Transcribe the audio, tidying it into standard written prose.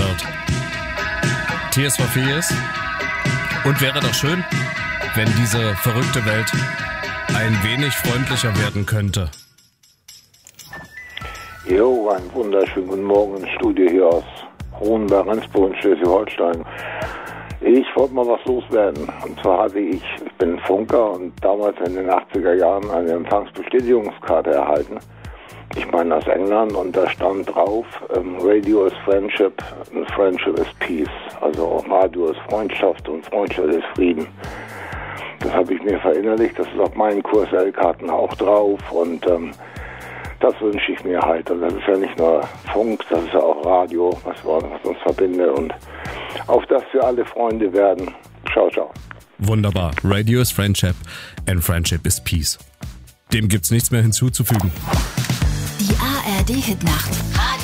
wird. Tears for Fears. Und wäre doch schön, wenn diese verrückte Welt ein wenig freundlicher werden könnte. Jo, einen wunderschönen guten Morgen im Studio hier aus Hohenberg-Rendsburg in Schleswig-Holstein. Ich wollte mal was loswerden. Und zwar ich bin Funker und damals in den 80er Jahren eine Empfangsbestätigungskarte erhalten. Ich meine aus England, und da stand drauf, Radio is Friendship and Friendship is Peace. Also Radio ist Freundschaft und Freundschaft ist Frieden. Das habe ich mir verinnerlicht, das ist auf meinen QSL-Karten auch drauf, und das wünsche ich mir halt. Also das ist ja nicht nur Funk, das ist ja auch Radio, was uns verbindet, und auf das wir alle Freunde werden. Ciao, ciao. Wunderbar. Radio is Friendship and Friendship is Peace. Dem gibt's nichts mehr hinzuzufügen. Die ARD-Hitnacht.